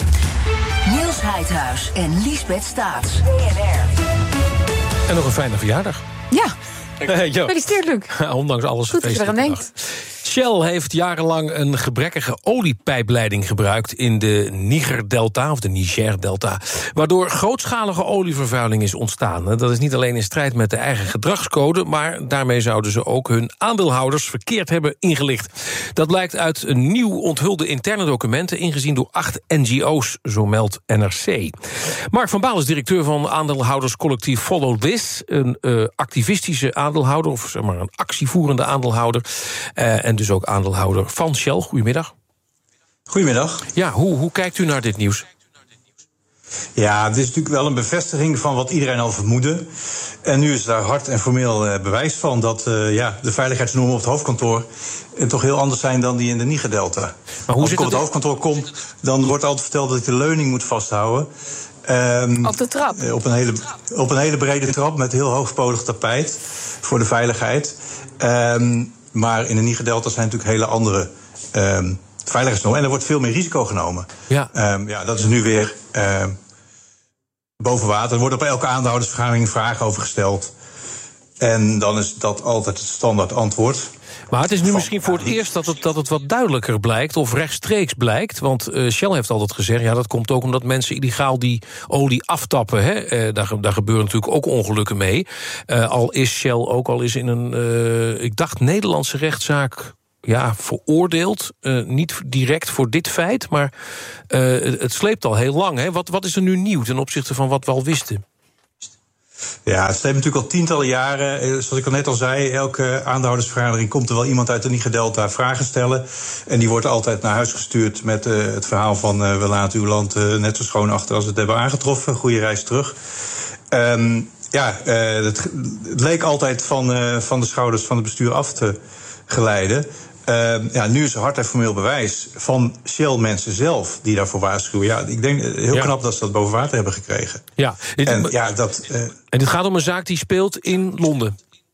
Niels Heidhuis en Liesbeth Staats. En nog een fijne verjaardag. Ja, gefeliciteerd Luc. Ondanks alles. Goed dat je eraan denkt. Shell heeft jarenlang een gebrekkige oliepijpleiding gebruikt in de Niger-delta, of de Niger-delta, waardoor grootschalige olievervuiling is ontstaan. Dat is niet alleen in strijd met de eigen gedragscode, maar daarmee zouden ze ook hun aandeelhouders verkeerd hebben ingelicht. Dat blijkt uit een nieuw onthulde interne documenten, ingezien door acht N G O's, zo meldt N R C. Mark van Baal is directeur van aandeelhouderscollectief Follow This, een uh, activistische aandeelhouder, of zeg maar een actievoerende aandeelhouder, uh, en dus ook aandeelhouder van Shell. Goedemiddag. Goedemiddag. Ja, hoe, hoe kijkt u naar dit nieuws? Ja, het is natuurlijk wel een bevestiging van wat iedereen al vermoedde. En nu is daar hard en formeel uh, bewijs van dat uh, ja, de veiligheidsnormen op het hoofdkantoor uh, toch heel anders zijn dan die in de Niger-delta. Maar hoe Als ik op het hoofdkantoor kom, dan wordt altijd verteld dat ik de leuning moet vasthouden. Um, op de trap? Uh, op, een hele, op een hele brede trap met heel hoogpolig tapijt voor de veiligheid. Um, maar in de Niger-delta zijn natuurlijk hele andere um, veiligheidsnormen. En er wordt veel meer risico genomen. Ja, um, ja dat is nu weer uh, boven water. Er worden op elke aandeelhoudersvergadering vragen over gesteld. En dan is dat altijd het standaard antwoord. Maar het is nu misschien voor het eerst dat het, dat het wat duidelijker blijkt, of rechtstreeks blijkt. Want uh, Shell heeft altijd gezegd, ja, dat komt ook omdat mensen illegaal die olie aftappen. Hè? Uh, daar, daar gebeuren natuurlijk ook ongelukken mee. Uh, al is Shell ook al eens in een, uh, ik dacht, Nederlandse rechtszaak ja, veroordeeld. Uh, niet direct voor dit feit, maar uh, het, het sleept al heel lang. Hè? Wat, wat is er nu nieuw ten opzichte van wat we al wisten? Ja, het sleept natuurlijk al tientallen jaren. Zoals ik al net al zei, elke aandeelhoudersvergadering komt er wel iemand uit de Niger-Delta vragen stellen. En die wordt altijd naar huis gestuurd met uh, het verhaal van uh, we laten uw land uh, net zo schoon achter als we het hebben aangetroffen. Goeie reis terug. Um, ja, uh, het, het leek altijd van, uh, van de schouders van het bestuur af te geleiden. Uh, ja, nu is er hard en formeel bewijs van Shell-mensen zelf die daarvoor waarschuwen. Ja, ik denk heel ja. knap dat ze dat boven water hebben gekregen. Ja, dit, en, ja, dat, uh, en dit gaat om een zaak die speelt in Londen?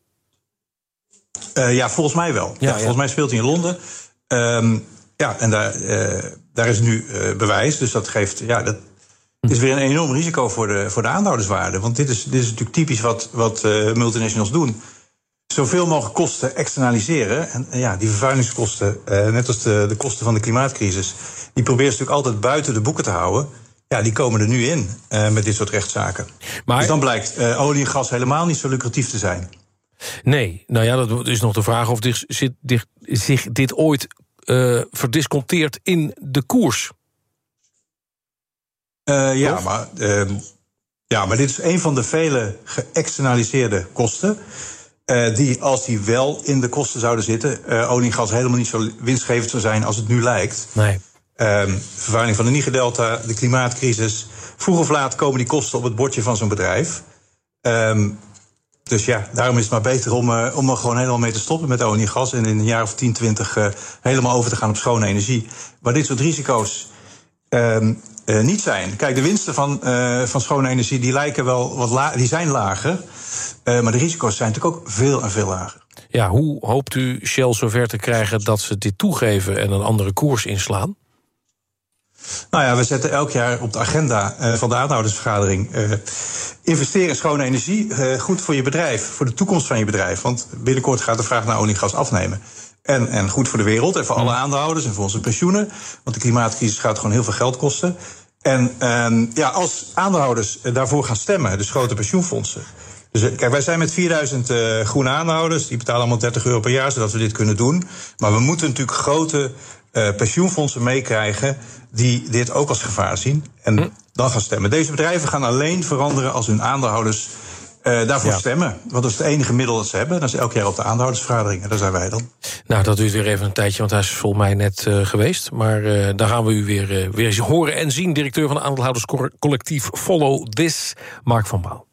Uh, ja, volgens mij wel. Ja, ja, volgens ja. mij speelt hij in Londen. Um, ja, en daar, uh, daar is nu uh, bewijs. Dus dat geeft. Ja, dat is weer een enorm risico voor de, voor de aandeelhouderswaarde. Want dit is, dit is natuurlijk typisch wat, wat uh, multinationals doen. Zoveel mogelijk kosten externaliseren. En, en ja, die vervuilingskosten, uh, net als de, de kosten van de klimaatcrisis, die proberen ze natuurlijk altijd buiten de boeken te houden. Ja, die komen er nu in uh, met dit soort rechtszaken. Maar dus dan blijkt uh, olie en gas helemaal niet zo lucratief te zijn. Nee, nou ja, dat is nog de vraag of dit, zich, dit, zich dit ooit uh, verdisconteert in de koers. Uh, ja, maar, uh, ja, maar dit is een van de vele geëxternaliseerde kosten. Uh, die, als die wel in de kosten zouden zitten, uh, olie en gas helemaal niet zo winstgevend zou zijn als het nu lijkt. Nee. Um, vervuiling van de Niger-Delta, de klimaatcrisis. Vroeg of laat komen die kosten op het bordje van zo'n bedrijf. Um, dus ja, daarom is het maar beter om, uh, om er gewoon helemaal mee te stoppen met olie en gas. En in een jaar of tien, twintig uh, helemaal over te gaan op schone energie. Waar dit soort risico's um, uh, niet zijn. Kijk, de winsten van, uh, van schone energie die lijken wel wat la- die zijn lager. Uh, maar de risico's zijn natuurlijk ook veel en veel lager. Ja, hoe hoopt u Shell zover te krijgen dat ze dit toegeven en een andere koers inslaan? Nou ja, we zetten elk jaar op de agenda uh, van de aandeelhoudersvergadering Uh, investeren in schone energie, uh, goed voor je bedrijf, voor de toekomst van je bedrijf. Want binnenkort gaat de vraag naar olie en gas afnemen. En, en goed voor de wereld en voor alle aandeelhouders en voor onze pensioenen. Want de klimaatcrisis gaat gewoon heel veel geld kosten. En uh, ja, als aandeelhouders daarvoor gaan stemmen, dus grote pensioenfondsen. Dus kijk, wij zijn met vierduizend uh, groene aandeelhouders. Die betalen allemaal dertig euro per jaar, zodat we dit kunnen doen. Maar we moeten natuurlijk grote uh, pensioenfondsen meekrijgen die dit ook als gevaar zien. En hm. dan gaan stemmen. Deze bedrijven gaan alleen veranderen als hun aandeelhouders uh, daarvoor ja. stemmen. Want dat is het enige middel dat ze hebben. Dat is elk jaar op de aandeelhoudersvergadering. En daar zijn wij dan. Nou, dat duurt weer even een tijdje, want hij is volgens mij net uh, geweest. Maar uh, daar gaan we u weer, uh, weer eens horen en zien. Directeur van de aandeelhouderscollectief Follow This, Mark van Baal.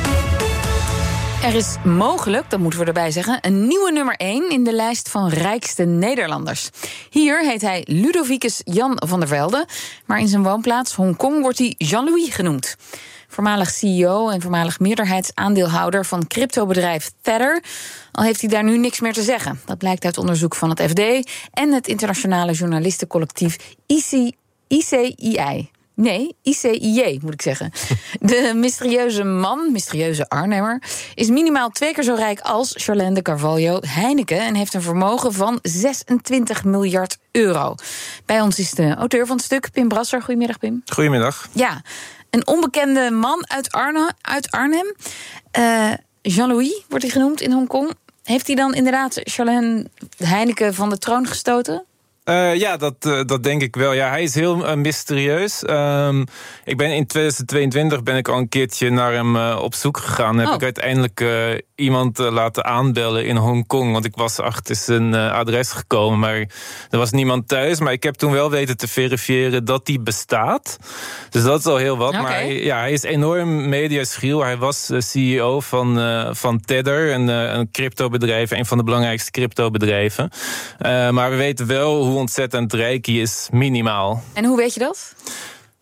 Er is mogelijk, dat moeten we erbij zeggen, een nieuwe nummer één in de lijst van rijkste Nederlanders. Hier heet hij Ludovicus Jan van der Velde, maar in zijn woonplaats Hongkong wordt hij Jean-Louis genoemd. Voormalig C E O en voormalig meerderheidsaandeelhouder van cryptobedrijf Tether. Al heeft hij daar nu niks meer te zeggen. Dat blijkt uit onderzoek van het F D en het internationale journalistencollectief I C I I. Nee, I C I J moet ik zeggen. De mysterieuze man, mysterieuze Arnhemmer, is minimaal twee keer zo rijk als Charlène de Carvalho Heineken en heeft een vermogen van zesentwintig miljard euro. Bij ons is de auteur van het stuk, Pim Brasser. Goedemiddag, Pim. Goedemiddag. Ja, een onbekende man uit, Arne, uit Arnhem. Uh, Jean-Louis wordt hij genoemd in Hongkong. Heeft hij dan inderdaad Charlène Heineken van de troon gestoten? Uh, ja, dat, uh, dat denk ik wel. Ja, hij is heel uh, mysterieus. Um, ik ben in tweeduizend tweeëntwintig ben ik al een keertje naar hem uh, op zoek gegaan. Heb oh. ik uiteindelijk uh, iemand uh, laten aanbellen in Hongkong. Want ik was achter zijn uh, adres gekomen, maar er was niemand thuis. Maar ik heb toen wel weten te verifiëren dat die bestaat. Dus dat is al heel wat. Okay. Maar hij, ja, hij is enorm mediaschriel. Hij was uh, C E O van, uh, van Tether, een, uh, een cryptobedrijf, een van de belangrijkste cryptobedrijven. Uh, maar we weten wel hoe ontzettend rijk hij is, minimaal. En hoe weet je dat?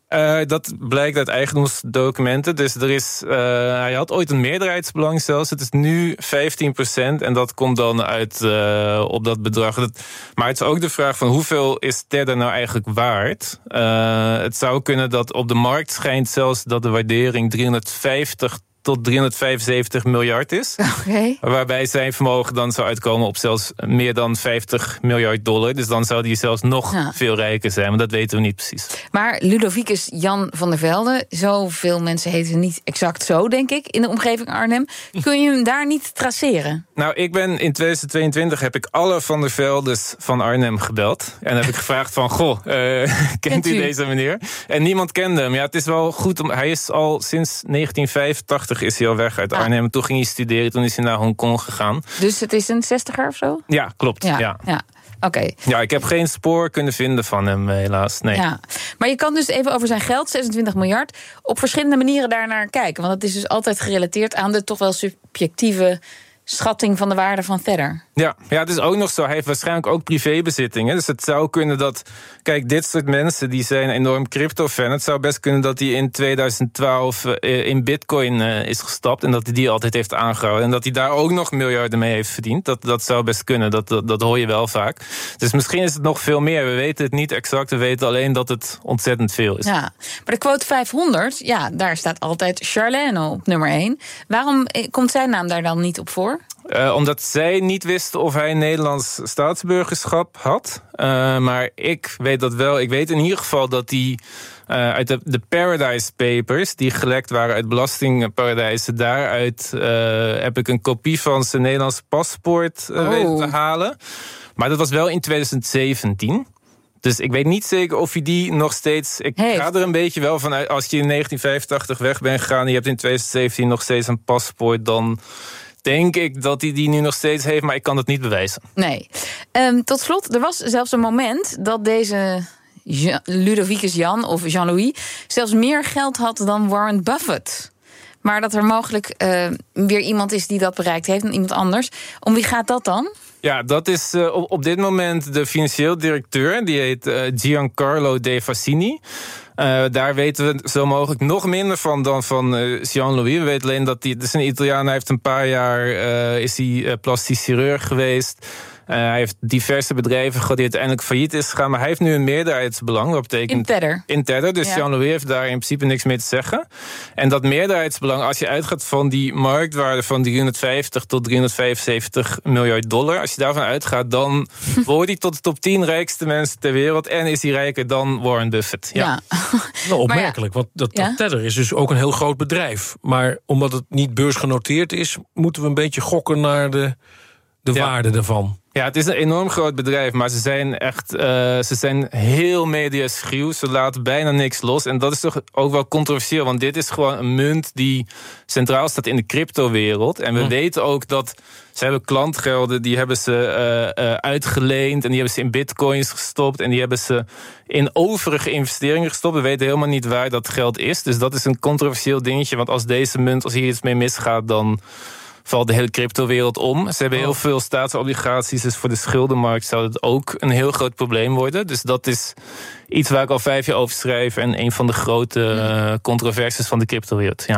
Uh, dat blijkt uit eigendomsdocumenten. Dus er is, uh, hij had ooit een meerderheidsbelang zelfs. Het is nu vijftien procent en dat komt dan uit uh, op dat bedrag. Dat, maar het is ook de vraag van hoeveel is Tether nou eigenlijk waard? Uh, het zou kunnen dat op de markt schijnt zelfs dat de waardering driehonderdvijftig tot driehonderdvijfenzeventig miljard is. Okay. Waarbij zijn vermogen dan zou uitkomen op zelfs meer dan vijftig miljard dollar. Dus dan zou die zelfs nog ja. veel rijker zijn. Maar dat weten we niet precies. Maar Ludovicus Jan van der Velde, zoveel mensen heten niet exact zo, denk ik, in de omgeving Arnhem. Kun je hem daar niet traceren? Nou, ik ben in tweeduizend tweeëntwintig heb ik alle Van der Veldes van Arnhem gebeld. En heb ik gevraagd van, goh, uh, kent, kent u deze meneer? En niemand kende hem. Ja, het is wel goed, om, hij is al sinds negentien vijfentachtig is hij al weg uit Arnhem. Ah. Toen ging hij studeren, toen is hij naar Hongkong gegaan. Dus het is een zestiger of zo? Ja, klopt. Ja, ja. ja. Oké. Okay. Ja, ik heb geen spoor kunnen vinden van hem, helaas. Nee. Ja. Maar je kan dus even over zijn geld, zesentwintig miljard... op verschillende manieren daarnaar kijken. Want het is dus altijd gerelateerd aan de toch wel subjectieve schatting van de waarde van Tether. Ja, ja, het is ook nog zo. Hij heeft waarschijnlijk ook privébezittingen. Dus het zou kunnen dat... Kijk, dit soort mensen die zijn enorm crypto-fan. Het zou best kunnen dat hij in tweeduizend twaalf uh, in bitcoin uh, is gestapt... en dat hij die altijd heeft aangehouden. En dat hij daar ook nog miljarden mee heeft verdiend. Dat, dat zou best kunnen. Dat, dat, dat hoor je wel vaak. Dus misschien is het nog veel meer. We weten het niet exact. We weten alleen dat het ontzettend veel is. Ja, maar de quote vijfhonderd, ja, daar staat altijd Charlene op nummer één. Waarom komt zijn naam daar dan niet op voor? Uh, omdat zij niet wisten of hij een Nederlands staatsburgerschap had. Uh, maar ik weet dat wel. Ik weet in ieder geval dat hij uh, uit de, de Paradise Papers... die gelekt waren uit belastingparadijzen... daaruit uh, heb ik een kopie van zijn Nederlandse paspoort uh, oh. weten te halen. Maar dat was wel in tweeduizend zeventien... Dus ik weet niet zeker of hij die nog steeds... Ik Heeft. ga er een beetje wel van uit... als je in negentien vijfentachtig weg bent gegaan... en je hebt in tweeduizend zeventien nog steeds een paspoort... dan denk ik dat hij die nu nog steeds heeft... maar ik kan het niet bewijzen. Nee. Um, tot slot, er was zelfs een moment dat deze Jean, Ludovicus Jan of Jean-Louis... zelfs meer geld had dan Warren Buffett. Maar dat er mogelijk uh, weer iemand is die dat bereikt heeft... en iemand anders. Om wie gaat dat dan? Ja, dat is uh, op, op dit moment de financieel directeur. Die heet uh, Giancarlo De Fassini. Uh, daar weten we zo mogelijk nog minder van dan van uh, Jean-Louis. We weten alleen dat hij, het is een Italiaan, hij heeft een paar jaar uh, is hij uh, plastisch chirurg geweest. Uh, hij heeft diverse bedrijven gehad die uiteindelijk failliet is gegaan. Maar hij heeft nu een meerderheidsbelang. Dat betekent, in Tether. In Tether. Dus ja. Jean-Louis heeft daar in principe niks mee te zeggen. En dat meerderheidsbelang, als je uitgaat van die marktwaarde van driehonderdvijftig tot driehonderdvijfenzeventig miljard dollar. Als je daarvan uitgaat, dan behoort hij tot de top tien rijkste mensen ter wereld. En is hij rijker dan Warren Buffett. Ja. ja. Nou, opmerkelijk. Ja. Want dat, dat ja? Tether is dus ook een heel groot bedrijf. Maar omdat het niet beursgenoteerd is, moeten we een beetje gokken naar de, de ja. waarde daarvan. Ja, het is een enorm groot bedrijf, maar ze zijn echt uh, ze zijn heel mediaschuw. Ze laten bijna niks los. En dat is toch ook wel controversieel, want dit is gewoon een munt die centraal staat in de cryptowereld. En we hm. weten ook dat ze hebben klantgelden, die hebben ze uh, uh, uitgeleend en die hebben ze in bitcoins gestopt en die hebben ze in overige investeringen gestopt. We weten helemaal niet waar dat geld is. Dus dat is een controversieel dingetje, want als deze munt, als hier iets mee misgaat, dan valt de hele cryptowereld om. Ze hebben heel veel staatsobligaties, dus voor de schuldenmarkt zou het ook een heel groot probleem worden. Dus dat is iets waar ik al vijf jaar over schrijf en een van de grote uh, controversies van de cryptowereld. Ja.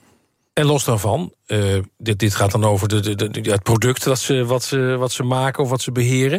En los daarvan, uh, dit, dit gaat dan over de, de, de, het product wat ze, wat, ze, wat ze maken of wat ze beheren.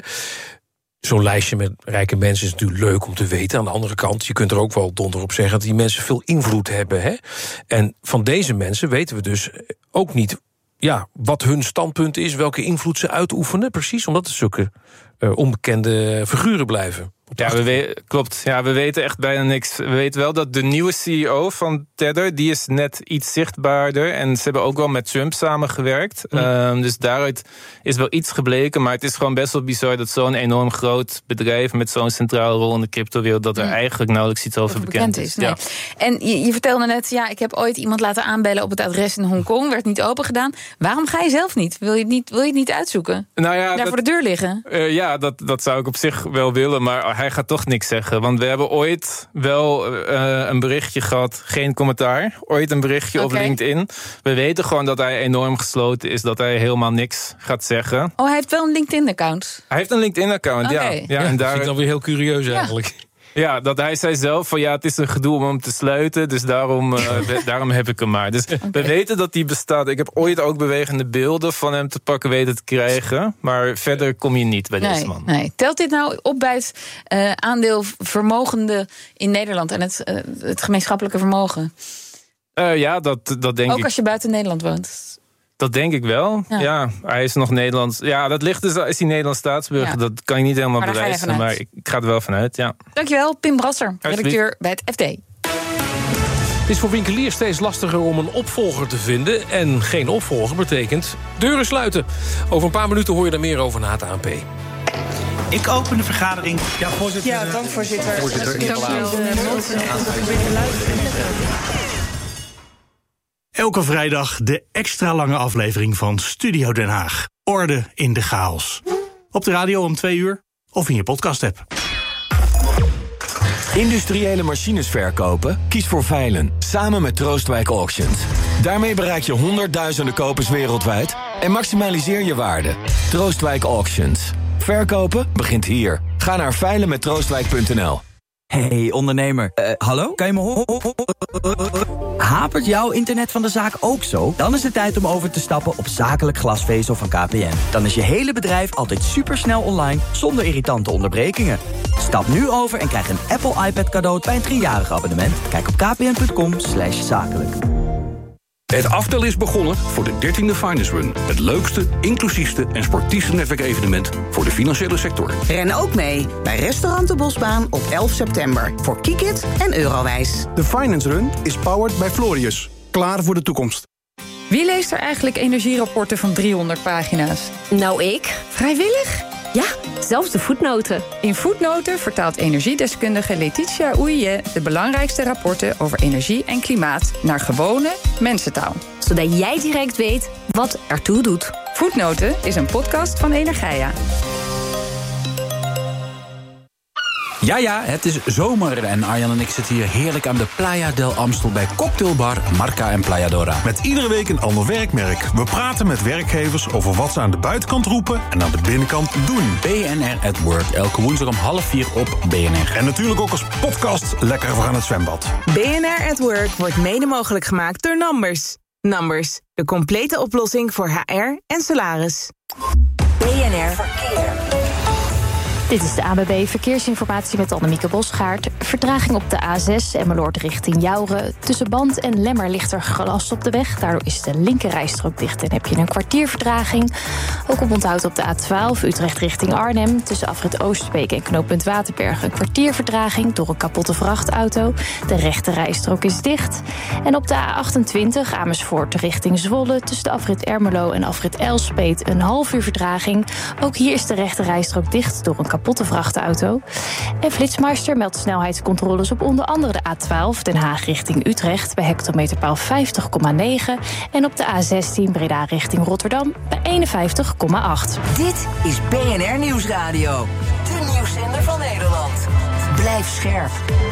Zo'n lijstje met rijke mensen is natuurlijk leuk om te weten. Aan de andere kant, je kunt er ook wel donder op zeggen dat die mensen veel invloed hebben. Hè? En van deze mensen weten we dus ook niet, ja, wat hun standpunt is, welke invloed ze uitoefenen, precies, omdat het zulke uh, onbekende figuren blijven. Ja, we we, klopt. Ja, we weten echt bijna niks. We weten wel dat de nieuwe C E O van Tether, die is net iets zichtbaarder. En ze hebben ook wel met Trump samengewerkt. Mm. Um, dus daaruit is wel iets gebleken. Maar het is gewoon best wel bizar dat zo'n enorm groot bedrijf met zo'n centrale rol in de cryptowereld, dat er mm. eigenlijk nauwelijks iets over bekend, bekend is. is. Nee. Ja. En je, je vertelde net, ja, ik heb ooit iemand laten aanbellen op het adres in Hongkong. Werd niet open gedaan. Waarom ga je zelf niet? Wil je het niet, wil je het niet uitzoeken? Nou ja, daar dat, voor de deur liggen? Uh, ja, dat, dat zou ik op zich wel willen. Maar hij gaat toch niks zeggen. Want we hebben ooit wel uh, een berichtje gehad, geen commentaar. Ooit een berichtje okay. op LinkedIn. We weten gewoon dat hij enorm gesloten is, dat hij helemaal niks gaat zeggen. Oh, hij heeft wel een LinkedIn-account? Hij heeft een LinkedIn-account, okay. ja. ja. ja. En daar... Dat vind ik dan weer heel curieus eigenlijk. Ja, dat hij zei zelf van ja, het is een gedoe om hem te sluiten. Dus daarom, uh, daarom heb ik hem maar. Dus okay. We weten dat die bestaat. Ik heb ooit ook bewegende beelden van hem te pakken weten te krijgen. Maar verder kom je niet bij nee, deze man. Nee. Telt dit nou op bij het uh, aandeel vermogende in Nederland en het, uh, het gemeenschappelijke vermogen? Uh, ja, dat, dat denk ook ik. Ook als je buiten Nederland woont? Dat denk ik wel. Ja, ja hij is nog Nederlands. Ja, dat ligt dus, is hij Nederlands staatsburger. Ja. Dat kan je niet helemaal maar bewijzen, maar ik, ik ga er wel vanuit, ja. Dankjewel, Pim Brasser, redacteur bij het F D. Het is voor winkeliers steeds lastiger om een opvolger te vinden. En geen opvolger betekent deuren sluiten. Over een paar minuten hoor je daar meer over na het A N P. Ik open de vergadering. Ja, voorzitter. Ja, dank voorzitter. Voorzitter, dank Elke vrijdag de extra lange aflevering van Studio Den Haag. Orde in de chaos. Op de radio om twee uur of in je podcast-app. Industriële machines verkopen? Kies voor Veilen, samen met Troostwijk Auctions. Daarmee bereik je honderdduizenden kopers wereldwijd en maximaliseer je waarde. Troostwijk Auctions. Verkopen begint hier. Ga naar veilen met troostwijk punt n l. Hey ondernemer, uh, hallo? Kan je me horen? Hapert jouw internet van de zaak ook zo? Dan is het tijd om over te stappen op zakelijk glasvezel van K P N. Dan is je hele bedrijf altijd supersnel online, zonder irritante onderbrekingen. Stap nu over en krijg een Apple iPad cadeau bij een driejarig abonnement. Kijk op kpn punt com slash zakelijk. Het aftel is begonnen voor de dertiende Finance Run. Het leukste, inclusiefste en sportiefste netwerkevenement voor de financiële sector. Ren ook mee bij Restaurant de Bosbaan op elf september. Voor Kikit en Eurowijs. De Finance Run is powered by Florius. Klaar voor de toekomst. Wie leest er eigenlijk energierapporten van driehonderd pagina's? Nou, ik. Vrijwillig? Ja, zelfs de voetnoten. In Voetnoten vertaalt energiedeskundige Letitia Oeije de belangrijkste rapporten over energie en klimaat naar gewone mensentaal. Zodat jij direct weet wat ertoe doet. Voetnoten is een podcast van Energia. Ja, ja, het is zomer en Arjan en ik zitten hier heerlijk aan de Playa del Amstel bij cocktailbar Marca en Playadora. Met iedere week een ander werkmerk. We praten met werkgevers over wat ze aan de buitenkant roepen en aan de binnenkant doen. B N R at Work, elke woensdag om half vier op B N R. En natuurlijk ook als podcast lekker voor aan het zwembad. B N R at Work wordt mede mogelijk gemaakt door Numbers. Numbers, de complete oplossing voor H R en salaris. B N R Verkeer. Dit is de A B B Verkeersinformatie met Annemieke Bosgaard. Vertraging op de A zes Emmeloord richting Jouren. Tussen Band en Lemmer ligt er gelast op de weg. Daardoor is de linkerrijstrook dicht en heb je een kwartier vertraging. Ook op onthoud op de A twaalf Utrecht richting Arnhem. Tussen afrit Oostbeek en knooppunt Waterberg een kwartier vertraging door een kapotte vrachtauto. De rechterrijstrook is dicht. En op de A achtentwintig Amersfoort richting Zwolle. Tussen de afrit Ermelo en afrit Elspeet een half uur vertraging. Ook hier is de rechterrijstrook dicht door een kapotte vrachtauto. En Flitsmeister meldt snelheidscontroles op onder andere de A twaalf Den Haag richting Utrecht bij hectometerpaal vijftig komma negen en op de A zestien Breda richting Rotterdam bij eenenvijftig komma acht. Dit is B N R Nieuwsradio, de nieuwszender van Nederland. Blijf scherp.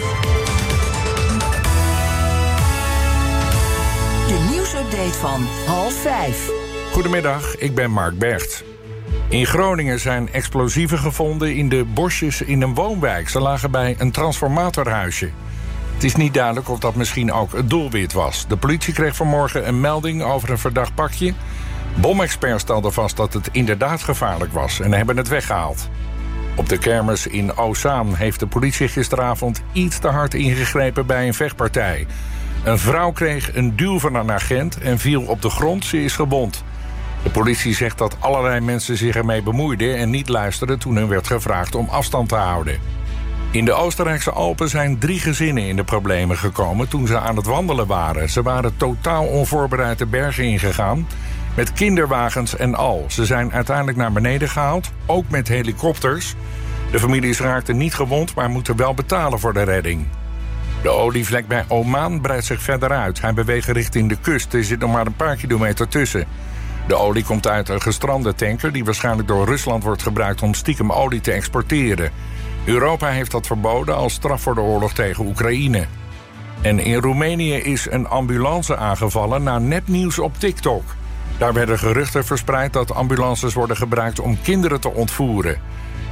De nieuwsupdate van half vijf. Goedemiddag, ik ben Mark Bergt. In Groningen zijn explosieven gevonden in de bosjes in een woonwijk. Ze lagen bij een transformatorhuisje. Het is niet duidelijk of dat misschien ook het doelwit was. De politie kreeg vanmorgen een melding over een verdacht pakje. Bomexperts stelden vast dat het inderdaad gevaarlijk was en hebben het weggehaald. Op de kermis in Ozaan heeft de politie gisteravond iets te hard ingegrepen bij een vechtpartij. Een vrouw kreeg een duw van een agent en viel op de grond. Ze is gewond. De politie zegt dat allerlei mensen zich ermee bemoeiden en niet luisterden toen hun werd gevraagd om afstand te houden. In de Oostenrijkse Alpen zijn drie gezinnen in de problemen gekomen toen ze aan het wandelen waren. Ze waren totaal onvoorbereid de bergen ingegaan, met kinderwagens en al. Ze zijn uiteindelijk naar beneden gehaald, ook met helikopters. De families raakten niet gewond, maar moeten wel betalen voor de redding. De olievlek bij Oman breidt zich verder uit. Hij beweegt richting de kust. Er zit nog maar een paar kilometer tussen. De olie komt uit een gestrande tanker die waarschijnlijk door Rusland wordt gebruikt om stiekem olie te exporteren. Europa heeft dat verboden als straf voor de oorlog tegen Oekraïne. En in Roemenië is een ambulance aangevallen na nepnieuws op TikTok. Daar werden geruchten verspreid dat ambulances worden gebruikt om kinderen te ontvoeren.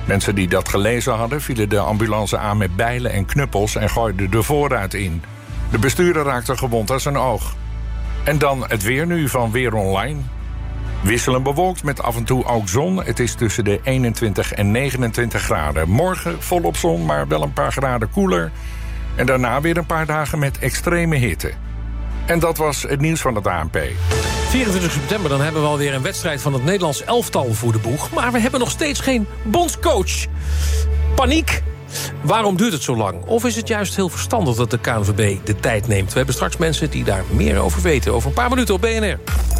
Mensen die dat gelezen hadden vielen de ambulance aan met bijlen en knuppels en gooiden de voorruit in. De bestuurder raakte gewond aan zijn oog. En dan het weer nu van Weer Online. Wisselend bewolkt met af en toe ook zon. Het is tussen de eenentwintig en negenentwintig graden. Morgen volop zon, maar wel een paar graden koeler. En daarna weer een paar dagen met extreme hitte. En dat was het nieuws van het A N P. vierentwintig september, dan hebben we alweer een wedstrijd van het Nederlands elftal voor de boeg. Maar we hebben nog steeds geen bondscoach. Paniek. Waarom duurt het zo lang? Of is het juist heel verstandig dat de K N V B de tijd neemt? We hebben straks mensen die daar meer over weten. Over een paar minuten op B N R.